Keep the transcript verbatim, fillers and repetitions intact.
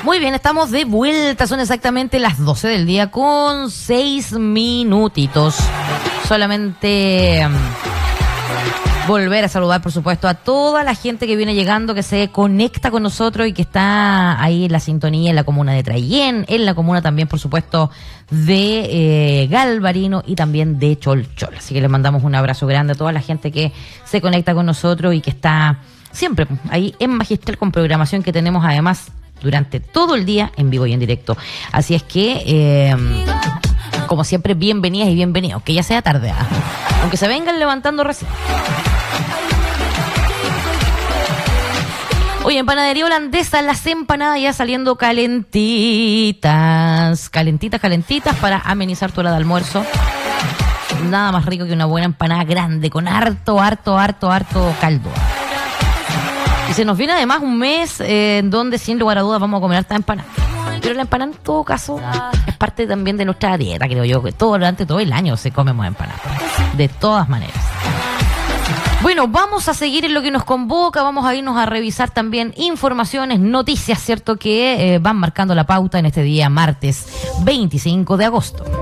Muy bien, estamos de vuelta. Son exactamente las doce del día con seis minutitos. Solamente um, volver a saludar, por supuesto, a toda la gente que viene llegando, que se conecta con nosotros y que está ahí en la sintonía en la comuna de Traillén, en la comuna también, por supuesto, de eh, Galvarino y también de Cholchol. Así que les mandamos un abrazo grande a toda la gente que se conecta con nosotros y que está siempre ahí en Magistral con programación que tenemos además durante todo el día en vivo y en directo. Así es que, eh, como siempre, bienvenidas y bienvenidos, que ya sea tarde, ¿eh? Aunque se vengan levantando recién. Oye, en Panadería Holandesa, las empanadas ya saliendo calentitas, calentitas, calentitas para amenizar tu hora de almuerzo. Nada más rico que una buena empanada grande con harto, harto, harto, harto caldo. Y se nos viene además un mes eh, en donde sin lugar a dudas vamos a comer harta empanada. Pero la empanada en todo caso es parte también de nuestra dieta, creo yo, que todo durante todo el año se comemos empanada. De todas maneras. Bueno, vamos a seguir en lo que nos convoca, vamos a irnos a revisar también informaciones, noticias, ¿cierto? Que eh, van marcando la pauta en este día martes veinticinco de agosto.